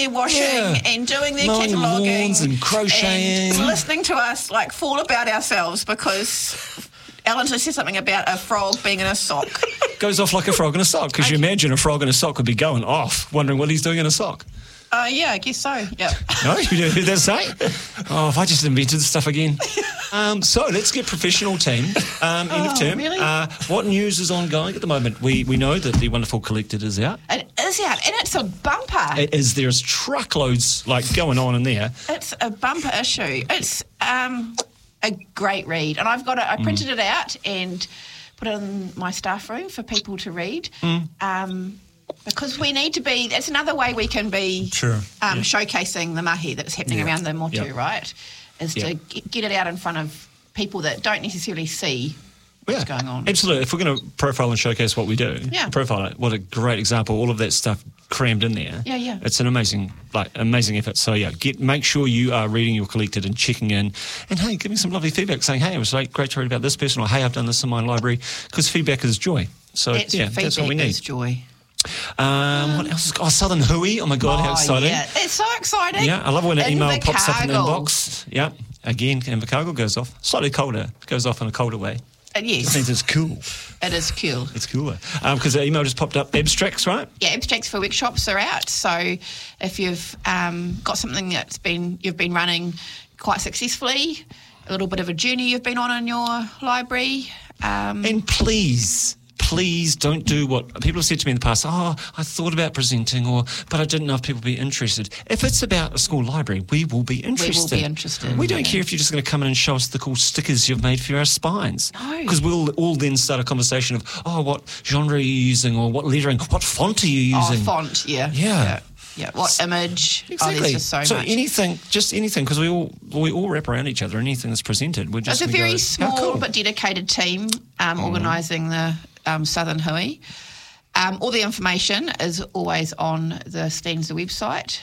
their washing and doing their mowing cataloguing. lawns and crocheting. And listening to us fall about ourselves because Alan just said something about a frog being in a sock. Goes off like a frog in a sock, because you imagine a frog in a sock would be going off, wondering what he's doing in a sock. Yeah, I guess so, yeah. No, you heard that say? Oh, if I just invented this stuff again. So let's get professional team. End of term. Really? What news is ongoing at the moment? We know that the Wonderful Collected is out. It is out, and it's a bumper. It is. There's truckloads going on in there. It's a bumper issue. It's a great read, and I've got it. I printed it out and put it in my staff room for people to read. Because we need to be, that's another way we can be showcasing the mahi that's happening around the motu, right? Is to get it out in front of people that don't necessarily see what's going on. Absolutely. If we're going to profile and showcase what we do, profile it. What a great example. All of that stuff crammed in there. Yeah. It's an amazing effort. So, make sure you are reading your collected and checking in. And, hey, give me some lovely feedback saying, hey, it was great to read about this person, or, hey, I've done this in my library, because feedback is joy. So, that's what we need. Feedback is joy. What else is... Oh, Southern Hui. Oh, my God, how exciting. Yeah, it's so exciting. Yeah, I love when an email Invercargill. pops up in the inbox. Yeah, again, Invercargill goes off. Slightly colder. Goes off in a colder way. Yes. It means it's cool. It is cool. It's cooler. Because the email just popped up. Abstracts, right? Yeah, abstracts for workshops are out. So if you've got something you've been running quite successfully, a little bit of a journey you've been on in your library. And please don't do what people have said to me in the past. Oh, I thought about presenting, but I didn't know if people would be interested. If it's about a school library, we will be interested. We will be interested. We don't care if you're just going to come in and show us the cool stickers you've made for our spines. No. Because we'll all then start a conversation of, what genre are you using, or what lettering, what font are you using? Oh, font, yeah. Yeah, what image? Exactly. There's just so much. anything, because we all wrap around each other. Anything that's presented, we're just. It's a very small but dedicated team organising the Southern Hui. All the information is always on the Stanza website.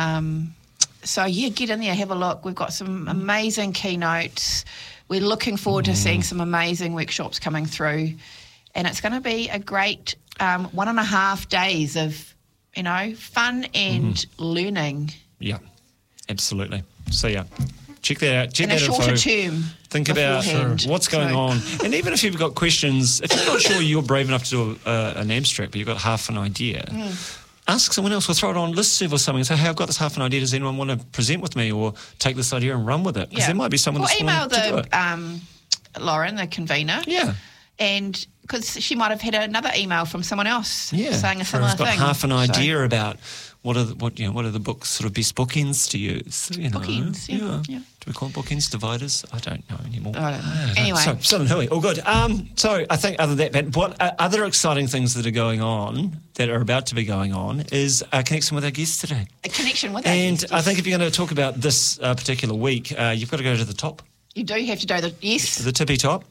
Get in there, have a look. We've got some amazing keynotes. We're looking forward to seeing some amazing workshops coming through, and it's going to be a great 1.5 days of fun and learning. Yeah, absolutely. So, check that out. Check in that a shorter term. Think about what's going on. And even if you've got questions, if you're not sure you're brave enough to do an abstract, but you've got half an idea, ask someone else. We'll throw it on listserv or something and say, hey, I've got this half an idea. Does anyone want to present with me or take this idea and run with it? Because there might be someone that's willing to do it. Email Lauren, the convener. Yeah. And because she might have had another email from someone else saying a similar thing. I've got half an idea about what are the books sort of best bookends to use. Bookends, yeah. Do we call it bookends, dividers? I don't know anymore. I don't know. Anyway. So, Southern Hui, all good. So I think other than that, what other exciting things that are going on, that are about to be going on, is a connection with our guests today. A connection with our guests. And I think if you're going to talk about this particular week, you've got to go to the top. You do have to go to the tippy top.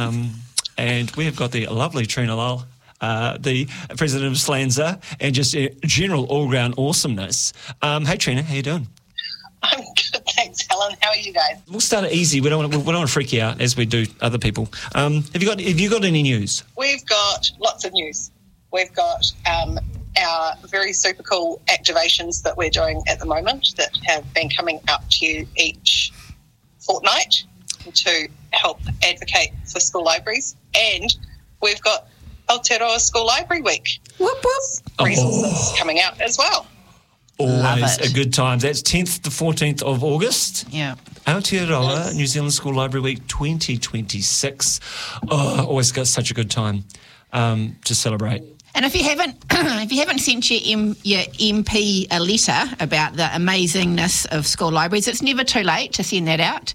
And we have got the lovely Trina Lull, the president of Slanza, and just general all-round awesomeness. Hey, Trina, how you doing? I'm good, thanks, Helen. How are you guys? We'll start it easy. We don't want to freak you out as we do other people. Have you got any news? We've got lots of news. We've got our very super cool activations that we're doing at the moment that have been coming up to you each fortnight to help advocate for school libraries. And we've got Aotearoa School Library Week. Whoop, whoop. Resources coming out as well. Always a good time. That's 10th to 14th of August. Yeah. Aotearoa New Zealand School Library Week 2026. Oh, always got such a good time to celebrate. And if you haven't sent your MP a letter about the amazingness of school libraries, it's never too late to send that out.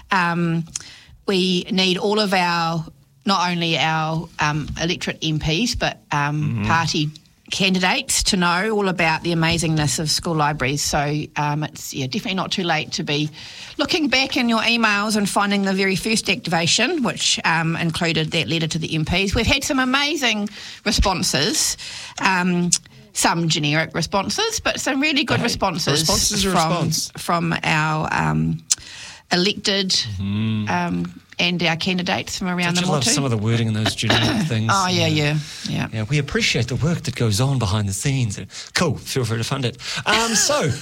We need all of not only our electorate MPs, but party candidates to know all about the amazingness of school libraries. So it's definitely not too late to be looking back in your emails and finding the very first activation, which included that letter to the MPs. We've had some amazing responses. Some generic responses, but some really good responses from our elected and our candidates from around the motu. I love some of the wording in those generic things. Oh, yeah. We appreciate the work that goes on behind the scenes. Cool, feel free to fund it. So